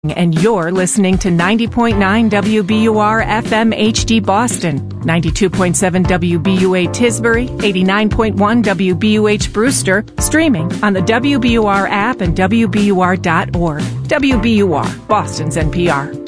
And you're listening to 90.9 WBUR FM HD Boston, 92.7 WBUA Tisbury, 89.1 WBUH Brewster, streaming on the WBUR app and WBUR.org. WBUR, Boston's NPR.